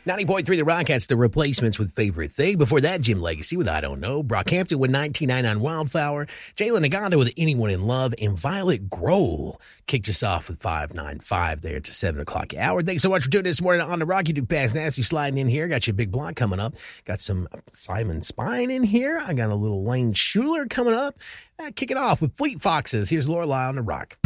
90.3 The Rockettes, The Replacements with Favorite Thing. Before that, Jim Legacy with I Don't Know. Brockhampton with 1999 Wildflower. Jalen Naganda with Anyone in Love. And Violet Grohl kicked us off with 595 there to 7 o'clock hour. Thanks so much for tuning in this morning on The Rock. You do Past Nasty sliding in here. Got your big block coming up. Got some Simon Spine in here. I got a little Lane Schuler coming up. Kick it off with Fleet Foxes. Here's Lorelei on The Rock.